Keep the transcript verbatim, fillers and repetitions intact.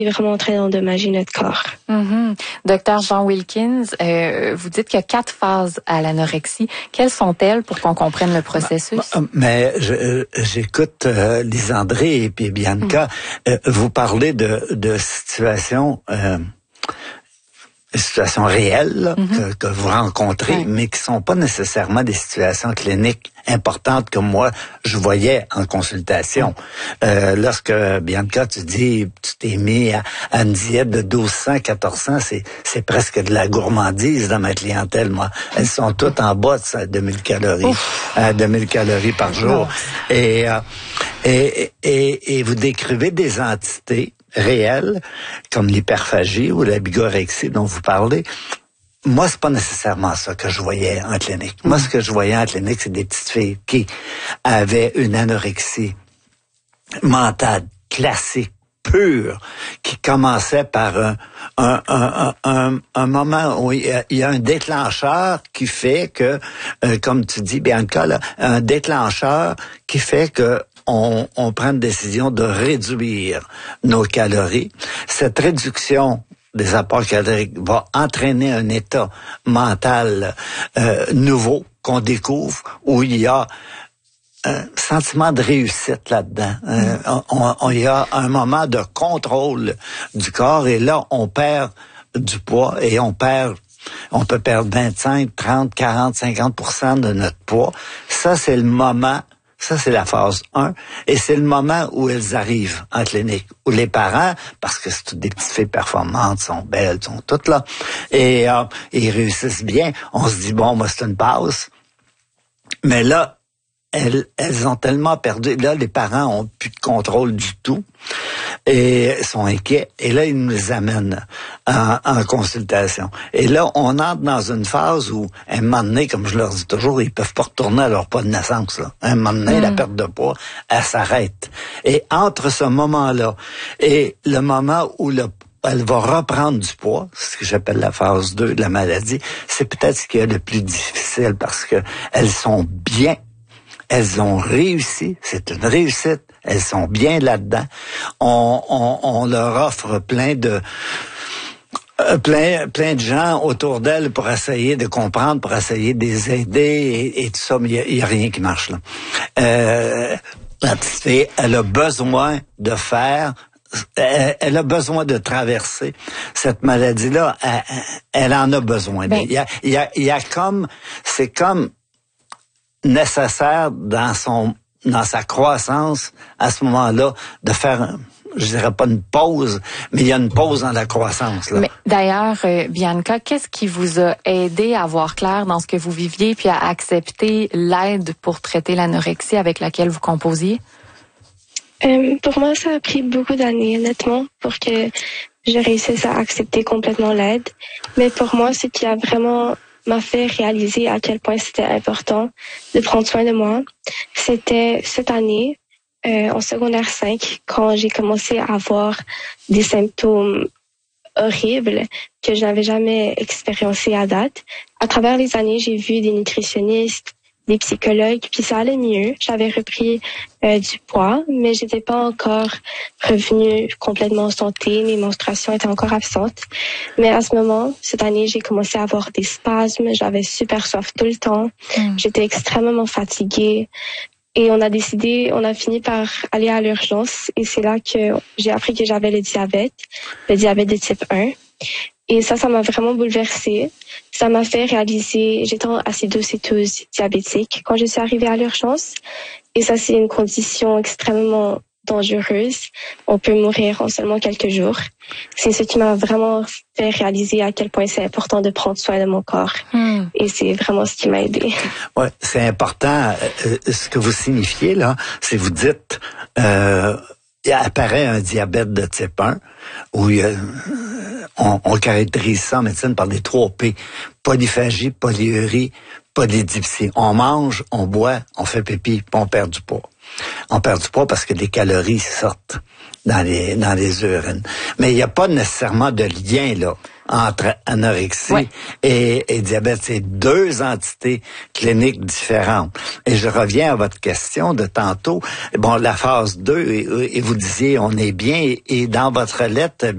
est vraiment en train d'endommager notre corps. Mm-hmm. Docteur Jean Wilkins, euh, vous dites qu'il y a quatre phases à l'anorexie. Quelles sont-elles pour qu'on comprenne le processus? Mais je, j'écoute euh, Lisandré et puis Bianca. Mm. Euh, vous parlez de, de situations... Euh, des situations réelles mm-hmm. que, que vous rencontrez, oui. mais qui sont pas nécessairement des situations cliniques importantes comme moi je voyais en consultation. Mm. Euh, lorsque Bianca, tu dis tu t'es mis à, à une diète de douze cents, quatorze cents, c'est c'est presque de la gourmandise dans ma clientèle. Moi, elles sont toutes en bas de deux mille calories, euh, deux mille calories par jour. Oh. Et, euh, et et et vous décrivez des entités réelles, comme l'hyperphagie ou la bigorexie dont vous parlez. Moi, c'est pas nécessairement ça que je voyais en clinique. Moi, ce que je voyais en clinique, c'est des petites filles qui avaient une anorexie mentale classique, pure, qui commençait par un, un, un, un, un moment où il y, a, il y a un déclencheur qui fait que, euh, comme tu dis, Bianca, là, un déclencheur qui fait que On, on prend une décision de réduire nos calories. Cette réduction des apports caloriques va entraîner un état mental euh, nouveau qu'on découvre, où il y a un sentiment de réussite là-dedans. Euh, on, on, il y a un moment de contrôle du corps, et là, on perd du poids et on perd On peut perdre vingt-cinq, trente, quarante, cinquante pour cent de notre poids. Ça, c'est le moment... Ça, c'est la phase un. Et c'est le moment où elles arrivent en clinique, où les parents, parce que c'est toutes des petites filles performantes, sont belles, sont toutes là, et euh, ils réussissent bien. On se dit, bon, moi, c'est une passe. Mais là, elles, elles ont tellement perdu. Là, les parents ont plus de contrôle du tout et sont inquiets. Et là, ils nous les amènent en, en consultation. Et là, on entre dans une phase où, à un moment donné, comme je leur dis toujours, ils peuvent pas retourner à leur poids de naissance. Là. À un moment donné, mmh. la perte de poids, elle s'arrête. Et entre ce moment-là et le moment où le elle va reprendre du poids, ce que j'appelle la phase deux de la maladie, c'est peut-être ce qui est le plus difficile, parce que elles sont bien. Elles ont réussi, c'est une réussite, elles sont bien là-dedans. On, on, on leur offre plein de euh, plein plein de gens autour d'elles pour essayer de comprendre, pour essayer de les aider et, et tout ça, mais il n'y a, a rien qui marche là. Euh, la petite fille, elle a besoin de faire Elle, elle a besoin de traverser cette maladie-là. Elle, elle en a besoin. Ben. Il y a, il y a, il y a comme, c'est comme nécessaire dans son, dans sa croissance à ce moment-là de faire, je dirais pas une pause, mais il y a une pause dans la croissance là. Mais d'ailleurs, euh, Bianca, qu'est-ce qui vous a aidé à voir clair dans ce que vous viviez puis à accepter l'aide pour traiter l'anorexie avec laquelle vous composiez? Euh, pour moi, ça a pris beaucoup d'années, honnêtement, pour que je réussisse à accepter complètement l'aide. Mais pour moi, ce qui a vraiment m'a fait réaliser à quel point c'était important de prendre soin de moi, c'était cette année, euh, en secondaire cinq, quand j'ai commencé à avoir des symptômes horribles que je n'avais jamais expérimentés à date. À travers les années, j'ai vu des nutritionnistes, des psychologues, puis ça allait mieux. J'avais repris euh, du poids, mais j'étais pas encore revenue complètement en santé. Mes menstruations étaient encore absentes. Mais à ce moment, cette année, j'ai commencé à avoir des spasmes. J'avais super soif tout le temps. Mm. J'étais extrêmement fatiguée. Et on a décidé, on a fini par aller à l'urgence. Et c'est là que j'ai appris que j'avais le diabète, le diabète de type un. Et ça, ça m'a vraiment bouleversée. Ça m'a fait réaliser, j'étais en acidocétose diabétique quand je suis arrivée à l'urgence. Et ça, c'est une condition extrêmement dangereuse. On peut mourir en seulement quelques jours. C'est ce qui m'a vraiment fait réaliser à quel point c'est important de prendre soin de mon corps. Mm. Et c'est vraiment ce qui m'a aidée. Ouais, c'est important. Euh, ce que vous signifiez, là, c'est vous dites... Euh, il apparaît un diabète de type un, où il y a, on, on caractérise ça en médecine par les trois P. Polyphagie, polyurie, polydipsie. On mange, on boit, on fait pipi, puis on perd du poids. On perd du poids parce que les calories sortent dans les, dans les urines. Mais il n'y a pas nécessairement de lien, là, entre anorexie ouais. et, et diabète. C'est deux entités cliniques différentes. Et je reviens à votre question de tantôt. Bon, la phase deux, et, et vous disiez, on est bien, et dans votre lettre,